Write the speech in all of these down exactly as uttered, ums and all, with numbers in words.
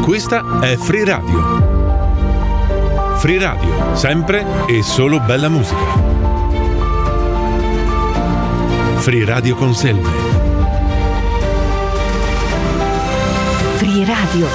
Questa è Free Radio. Free Radio, sempre e solo bella musica. Free Radio con Selve. Free Radio.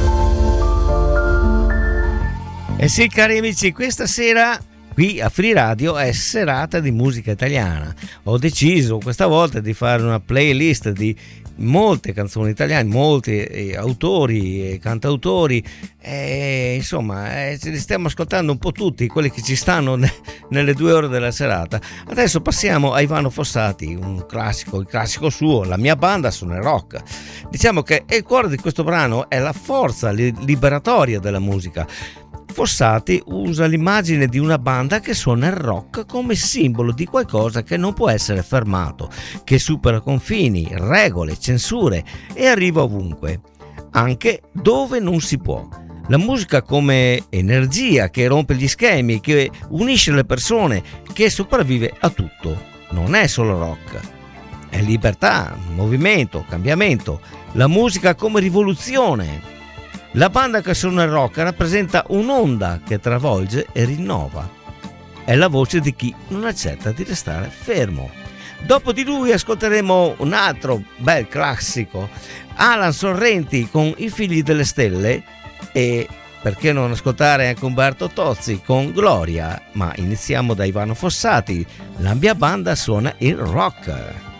Eh sì, cari amici, questa sera qui a Free Radio è serata di musica italiana. Ho deciso questa volta di fare una playlist di molte canzoni italiane, molti eh, autori e cantautori, eh, insomma eh, ce li stiamo ascoltando un po' tutti, quelli che ci stanno ne- nelle due ore della serata. Adesso passiamo a Ivano Fossati, un classico, il classico suo, La mia banda suona il rock. Diciamo che il cuore di questo brano è la forza li- liberatoria della musica. Fossati usa l'immagine di una banda che suona il rock come simbolo di qualcosa che non può essere fermato, che supera confini, regole, censure e arriva ovunque, anche dove non si può. La musica come energia che rompe gli schemi, che unisce le persone, che sopravvive a tutto. Non è solo rock, è libertà, movimento, cambiamento. La musica come rivoluzione. La banda che suona il rock rappresenta un'onda che travolge e rinnova. È la voce di chi non accetta di restare fermo. Dopo di lui ascolteremo un altro bel classico, Alan Sorrenti con I figli delle stelle, e perché non ascoltare anche Umberto Tozzi con Gloria. Ma iniziamo da Ivano Fossati, La mia banda suona il rock.